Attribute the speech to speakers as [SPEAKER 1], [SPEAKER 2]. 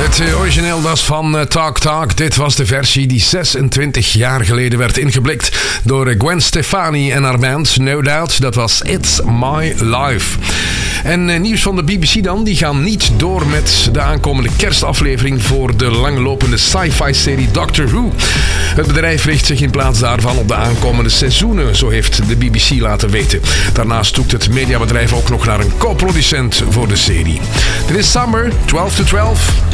[SPEAKER 1] Het origineel was van Talk Talk. Dit was de versie die 26 jaar geleden werd ingeblikt door Gwen Stefani en haar band No Doubt. Dat was It's My Life. En nieuws van de BBC dan. Die gaan niet door met de aankomende kerstaflevering voor de langlopende sci-fi-serie Doctor Who. Het bedrijf richt zich in plaats daarvan op de aankomende seizoenen, zo heeft de BBC laten weten. Daarnaast zoekt het mediabedrijf ook nog naar een co-producent voor de serie. Dit is Summer, 12 to 12.